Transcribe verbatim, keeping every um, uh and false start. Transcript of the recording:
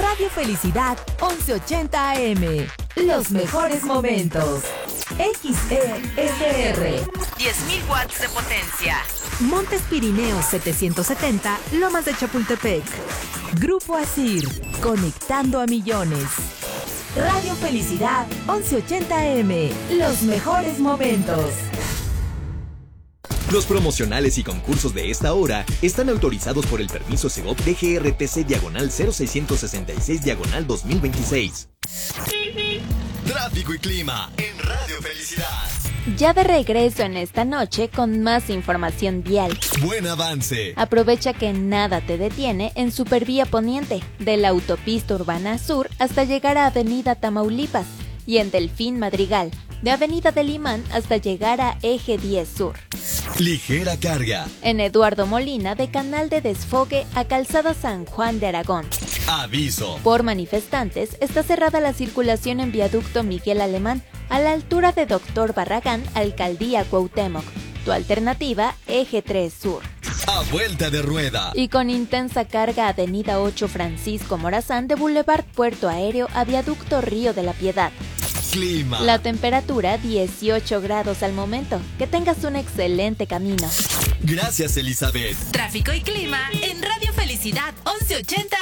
Radio Felicidad once ochenta A M. Los mejores momentos. X E S R. diez mil watts de potencia. Montes Pirineos setecientos setenta, Lomas de Chapultepec. Grupo Asir, conectando a millones. Radio Felicidad once ochenta A M. Los mejores momentos. Los promocionales y concursos de esta hora están autorizados por el permiso Segov D G R T C diagonal cero seiscientos sesenta y seis diagonal dos mil veintiséis. Tráfico y clima en Radio Felicidad. Ya de regreso en esta noche con más información vial. Buen avance. Aprovecha que nada te detiene en Supervía Poniente, de la autopista urbana sur hasta llegar a Avenida Tamaulipas, y en Delfín Madrigal, de Avenida del Imán hasta llegar a Eje diez Sur. Ligera carga. En Eduardo Molina, de Canal de Desfogue a Calzada San Juan de Aragón. Aviso. Por manifestantes, está cerrada la circulación en Viaducto Miguel Alemán, a la altura de Doctor Barragán, Alcaldía Cuauhtémoc. Tu alternativa, Eje tres Sur. A vuelta de rueda. Y con intensa carga, Avenida ocho Francisco Morazán, de Boulevard Puerto Aéreo a Viaducto Río de la Piedad. Clima. La temperatura dieciocho grados al momento. Que tengas un excelente camino. Gracias, Elizabeth. Tráfico y clima en Radio Felicidad once ochenta